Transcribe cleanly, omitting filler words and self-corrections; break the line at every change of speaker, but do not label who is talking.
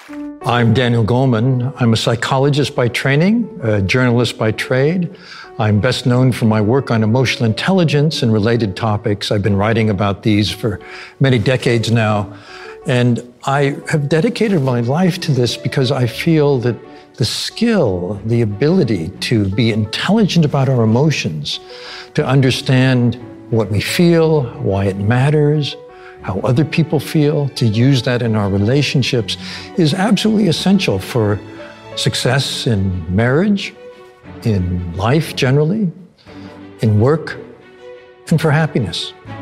I'm Daniel Goleman. I'm a psychologist by training, a journalist by trade. I'm best known for my work on emotional intelligence and related topics. I've been writing about these for many decades now. And I have dedicated my life to this because I feel that the skill, the ability to be intelligent about our emotions, to understand what we feel, why it matters, how other people feel, to use that in our relationships is absolutely essential for success in marriage, in life generally, in work, and for happiness.